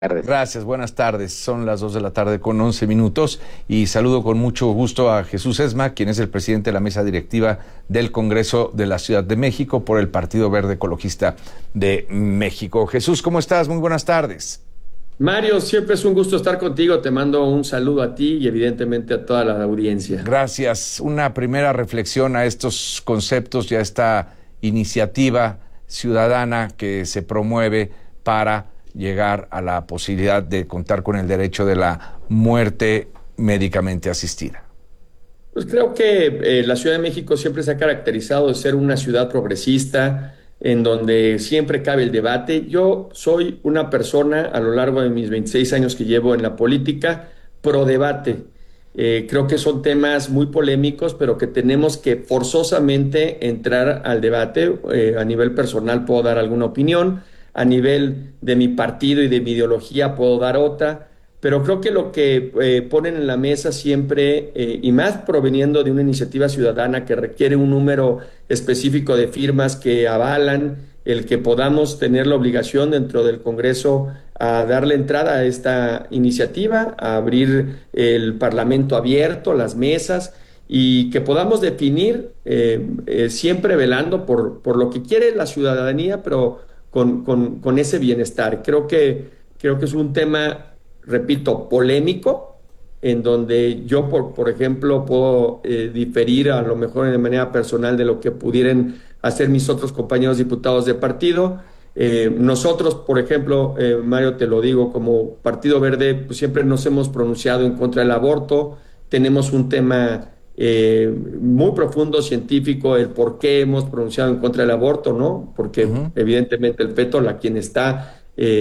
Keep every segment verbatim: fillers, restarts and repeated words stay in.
Tardes. Gracias, buenas tardes. Son las dos de la tarde con once minutos y saludo con mucho gusto a Jesús Esma, quien es el presidente de la mesa directiva del Congreso de la Ciudad de México por el Partido Verde Ecologista de México. Jesús, ¿cómo estás? Muy buenas tardes. Mario, siempre es un gusto estar contigo. Te mando un saludo a ti y evidentemente a toda la audiencia. Gracias. Una primera reflexión a estos conceptos y a esta iniciativa ciudadana que se promueve para llegar a la posibilidad de contar con el derecho de la muerte médicamente asistida. Pues creo que eh, la Ciudad de México siempre se ha caracterizado de ser una ciudad progresista, en donde siempre cabe el debate. Yo soy una persona, a lo largo de mis veintiséis años que llevo en la política, pro debate. Eh, creo que son temas muy polémicos, pero que tenemos que forzosamente entrar al debate. Eh, a nivel personal puedo dar alguna opinión, a nivel de mi partido y de mi ideología puedo dar otra, pero creo que lo que eh, ponen en la mesa siempre, eh, y más proveniendo de una iniciativa ciudadana que requiere un número específico de firmas que avalan el que podamos tener la obligación dentro del Congreso a darle entrada a esta iniciativa, a abrir el Parlamento abierto, las mesas, y que podamos definir eh, eh, siempre velando por, por lo que quiere la ciudadanía, pero Con, con, con ese bienestar. Creo que, creo que es un tema, repito, polémico, en donde yo, por, por ejemplo, puedo eh, diferir a lo mejor de manera personal de lo que pudieran hacer mis otros compañeros diputados de partido. Eh, nosotros, por ejemplo, eh, Mario, te lo digo, como Partido Verde, pues siempre nos hemos pronunciado en contra del aborto. Tenemos un tema Eh, muy profundo, científico, el por qué hemos pronunciado en contra del aborto, ¿no? Porque uh-huh. evidentemente el feto, la quien está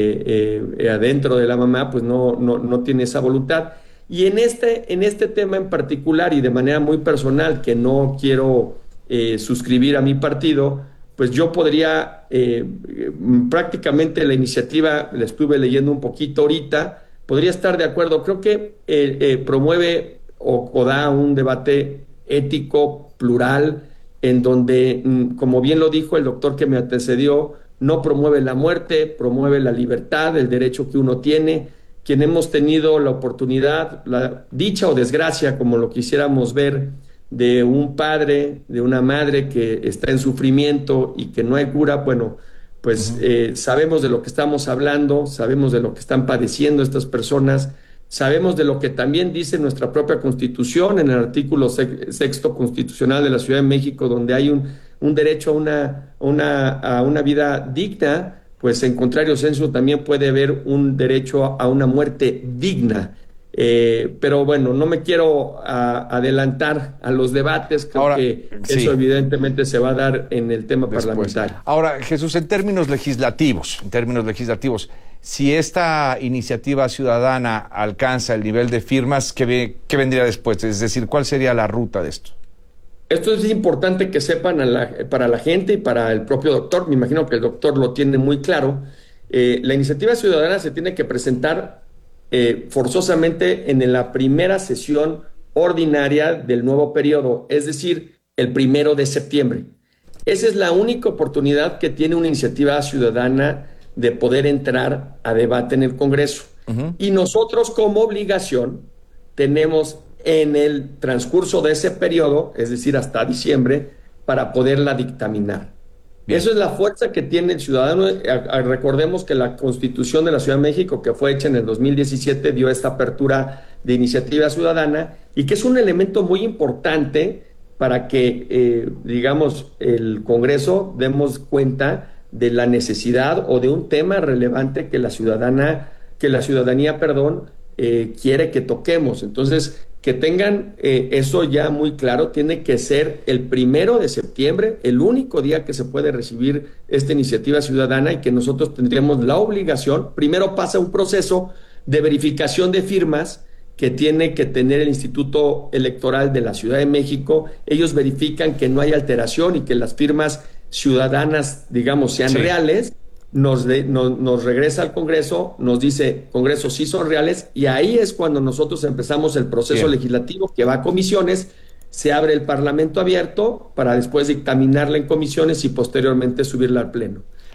eh, eh, adentro de la mamá, pues no, no, no tiene esa voluntad. Y en este, en este tema en particular y de manera muy personal, que no quiero eh, suscribir a mi partido, pues yo podría, eh, prácticamente la iniciativa, la estuve leyendo un poquito ahorita, podría estar de acuerdo. Creo que eh, eh, promueve O, o da un debate ético, plural, en donde, como bien lo dijo el doctor que me antecedió, no promueve la muerte, promueve la libertad, el derecho que uno tiene. Quien hemos tenido la oportunidad, la dicha o desgracia, como lo quisiéramos ver, de un padre, de una madre que está en sufrimiento y que no hay cura, bueno, pues uh-huh. eh, sabemos de lo que estamos hablando, sabemos de lo que están padeciendo estas personas. Sabemos de lo que también dice nuestra propia Constitución en el artículo sexto constitucional de la Ciudad de México, donde hay un, un derecho a una, una, a una vida digna, pues en contrario sensu también puede haber un derecho a una muerte digna. Eh, pero bueno, no me quiero a, adelantar a los debates, creo Ahora, que sí. eso evidentemente se va a dar en el tema Después. parlamentario. Ahora, Jesús, en términos legislativos, en términos legislativos, si esta iniciativa ciudadana alcanza el nivel de firmas, ¿qué, qué vendría después? Es decir, ¿cuál sería la ruta de esto? Esto es importante que sepan a la, para la gente y para el propio doctor. Me imagino que el doctor lo tiene muy claro. Eh, la iniciativa ciudadana se tiene que presentar eh, forzosamente en la primera sesión ordinaria del nuevo periodo, es decir, el primero de septiembre. Esa es la única oportunidad que tiene una iniciativa ciudadana de poder entrar a debate en el Congreso. Uh-huh. Y nosotros como obligación tenemos en el transcurso de ese periodo, es decir, hasta diciembre, para poderla dictaminar. Bien. Eso es la fuerza que tiene el ciudadano. Recordemos que la Constitución de la Ciudad de México, que fue hecha en el dos mil diecisiete, dio esta apertura de iniciativa ciudadana y que es un elemento muy importante para que, eh, digamos, el Congreso demos cuenta de la necesidad o de un tema relevante que la ciudadana, que la ciudadanía, perdón, eh, quiere que toquemos. Entonces, que tengan eh, eso ya muy claro, tiene que ser el primero de septiembre, el único día que se puede recibir esta iniciativa ciudadana y que nosotros tendremos la obligación. Primero pasa un proceso de verificación de firmas que tiene que tener el Instituto Electoral de la Ciudad de México. Ellos verifican que no hay alteración y que las firmas ciudadanas, digamos, sean sí. reales, nos, de, no, nos regresa al Congreso, nos dice, Congreso, sí son reales, y ahí es cuando nosotros empezamos el proceso Bien. legislativo que va a comisiones, se abre el Parlamento abierto para después dictaminarla en comisiones y posteriormente subirla al Pleno.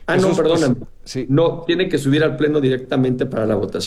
Ah, no, Jesús, pues, perdóname. sí. No, tiene que subir al pleno directamente para la votación.